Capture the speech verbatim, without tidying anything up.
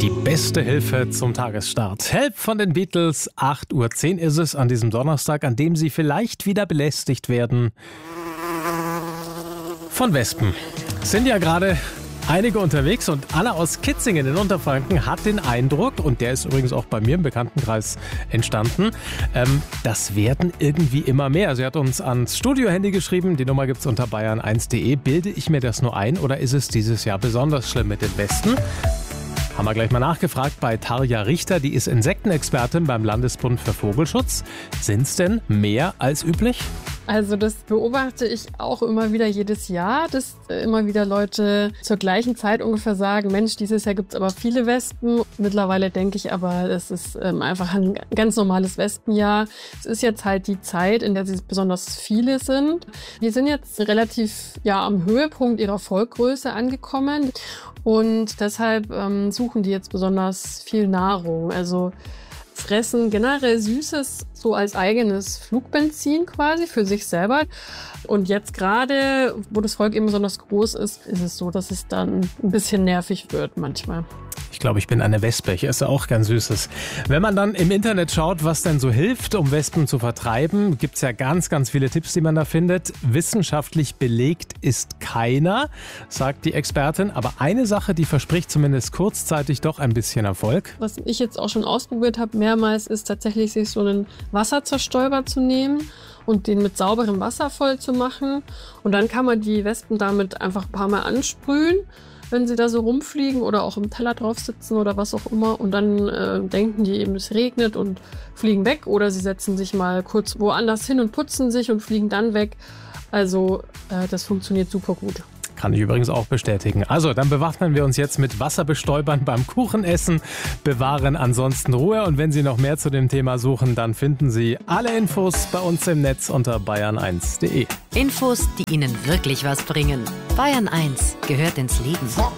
Die beste Hilfe zum Tagesstart. Help von den Beatles. acht Uhr zehn ist es an diesem Donnerstag, an dem Sie vielleicht wieder belästigt werden von Wespen. Sind ja gerade einige unterwegs und Anna aus Kitzingen in Unterfranken hat den Eindruck, und der ist übrigens auch bei mir im Bekanntenkreis entstanden, ähm, das werden irgendwie immer mehr. Sie hat uns ans Studiohandy geschrieben, die Nummer gibt's unter bayern eins punkt de. Bilde ich mir das nur ein oder ist es dieses Jahr besonders schlimm mit den Wespen? Haben wir gleich mal nachgefragt bei Tarja Richter, die ist Insektenexpertin beim Landesbund für Vogelschutz. Sind's denn mehr als üblich? Also das beobachte ich auch immer wieder jedes Jahr, dass immer wieder Leute zur gleichen Zeit ungefähr sagen, Mensch, dieses Jahr gibt es aber viele Wespen. Mittlerweile denke ich aber, es ist ähm, einfach ein ganz normales Wespenjahr. Es ist jetzt halt die Zeit, in der sie besonders viele sind. Die sind jetzt relativ ja am Höhepunkt ihrer Volkgröße angekommen und deshalb ähm, suchen die jetzt besonders viel Nahrung. Also fressen generell Süßes so als eigenes Flugbenzin quasi für sich selber. Und jetzt gerade, wo das Volk eben besonders groß ist, ist es so, dass es dann ein bisschen nervig wird manchmal. Ich glaube, ich bin eine Wespe. Ich esse auch gern Süßes. Wenn man dann im Internet schaut, was denn so hilft, um Wespen zu vertreiben, gibt es ja ganz, ganz viele Tipps, die man da findet. Wissenschaftlich belegt ist keiner, sagt die Expertin. Aber eine Sache, die verspricht zumindest kurzzeitig doch ein bisschen Erfolg. Was ich jetzt auch schon ausprobiert habe mehrmals, ist tatsächlich sich so einen Wasserzerstäuber zu nehmen und den mit sauberem Wasser voll zu machen. Und dann kann man die Wespen damit einfach ein paar Mal ansprühen, wenn sie da so rumfliegen oder auch im Teller drauf sitzen oder was auch immer. Und dann äh, denken die eben, es regnet und fliegen weg. Oder sie setzen sich mal kurz woanders hin und putzen sich und fliegen dann weg. Also äh, das funktioniert super gut. Kann ich übrigens auch bestätigen. Also, dann bewaffnen wir uns jetzt mit Wasserbestäubern beim Kuchenessen, bewahren ansonsten Ruhe. Und wenn Sie noch mehr zu dem Thema suchen, dann finden Sie alle Infos bei uns im Netz unter bayern eins punkt de. Infos, die Ihnen wirklich was bringen. Bayern eins gehört ins Leben.